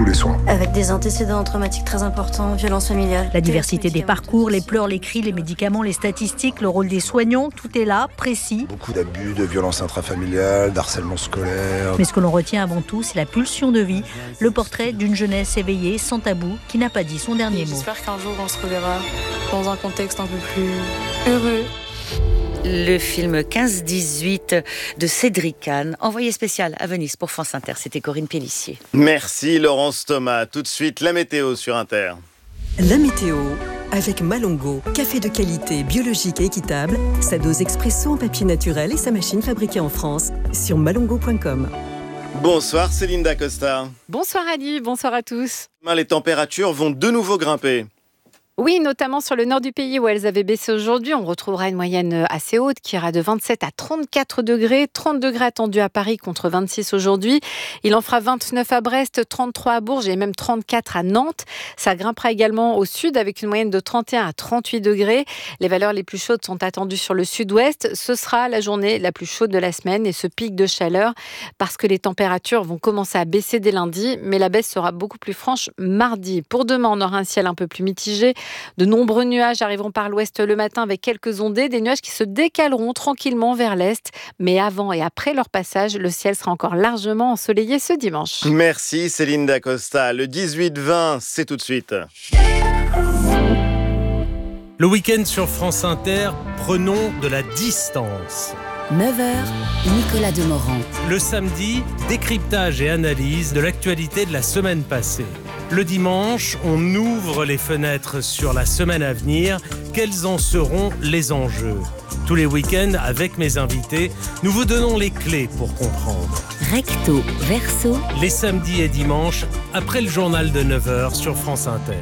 tous les soins. Avec des antécédents traumatiques très importants, violences familiales. La diversité des parcours, les pleurs, les cris, les médicaments, les statistiques, le rôle des soignants, tout est là, précis. Beaucoup d'abus, de violences intrafamiliales, d'harcèlement scolaire. Mais ce que l'on retient avant tout, c'est la pulsion de vie, le portrait d'une jeunesse éveillée, sans tabou, qui n'a pas dit son dernier mot. J'espère qu'un jour on se reverra dans un contexte un peu plus heureux. Le film 15-18 de Cédric Kahn, envoyé spécial à Venise pour France Inter. C'était Corinne Pélissier. Merci Laurence Thomas. Tout de suite, la météo sur Inter. La météo avec Malongo, café de qualité, biologique et équitable, sa dose expresso en papier naturel et sa machine fabriquée en France sur malongo.com. Bonsoir Céline Dacosta. Bonsoir Ali, bonsoir à tous. Les températures vont de nouveau grimper. Oui, notamment sur le nord du pays où elles avaient baissé aujourd'hui. On retrouvera une moyenne assez haute qui ira de 27 à 34 degrés. 30 degrés attendus à Paris contre 26 aujourd'hui. Il en fera 29 à Brest, 33 à Bourges et même 34 à Nantes. Ça grimpera également au sud avec une moyenne de 31 à 38 degrés. Les valeurs les plus chaudes sont attendues sur le sud-ouest. Ce sera la journée la plus chaude de la semaine et ce pic de chaleur parce que les températures vont commencer à baisser dès lundi, mais la baisse sera beaucoup plus franche mardi. Pour demain, on aura un ciel un peu plus mitigé. De nombreux nuages arriveront par l'ouest le matin avec quelques ondées, des nuages qui se décaleront tranquillement vers l'est. Mais avant et après leur passage, le ciel sera encore largement ensoleillé ce dimanche. Merci Céline Dacosta. Le 18-20, c'est tout de suite. Le week-end sur France Inter, prenons de la distance. 9h, Nicolas Demorand. Le samedi, décryptage et analyse de l'actualité de la semaine passée. Le dimanche, on ouvre les fenêtres sur la semaine à venir. Quels en seront les enjeux ? Tous les week-ends, avec mes invités, nous vous donnons les clés pour comprendre. Recto, verso. Les samedis et dimanches, après le journal de 9h sur France Inter.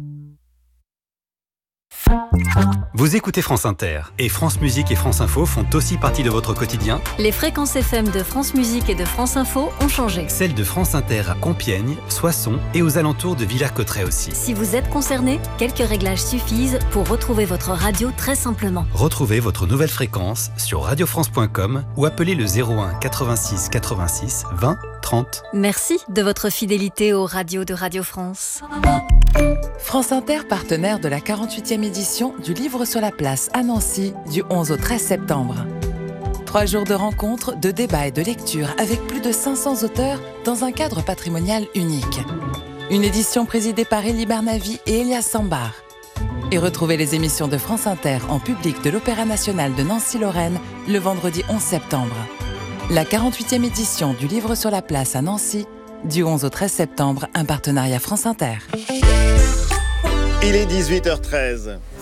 Vous écoutez France Inter et France Musique et France Info font aussi partie de votre quotidien. Les fréquences FM de France Musique et de France Info ont changé. Celles de France Inter à Compiègne, Soissons et aux alentours de Villers-Cotterêts aussi. Si vous êtes concerné, quelques réglages suffisent pour retrouver votre radio très simplement. Retrouvez votre nouvelle fréquence sur radiofrance.com ou appelez le 01 86 86 20 30. Merci de votre fidélité aux radios de Radio France. France Inter, partenaire de la 48e édition du Livre sur la place à Nancy du 11 au 13 septembre. 3 jours de rencontres, de débats et de lecture avec plus de 500 auteurs dans un cadre patrimonial unique. Une édition présidée par Elie Barnavi et Elias Sambar. Et retrouvez les émissions de France Inter en public de l'Opéra National de Nancy-Lorraine le vendredi 11 septembre. La 48e édition du Livre sur la place à Nancy du 11 au 13 septembre, un partenariat France Inter. Il est 18h13.